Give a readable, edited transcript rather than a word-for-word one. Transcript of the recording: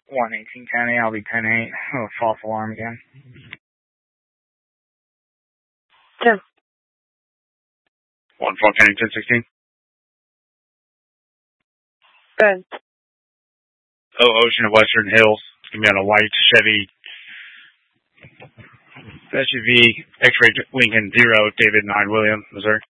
11810, I'll be 10-8. Oh, false alarm again. 10. 1016. Good. Ocean of Western Hills. It's going to be on a white Chevy SUV, X-Ray Lincoln 0, David 9, William, Missouri.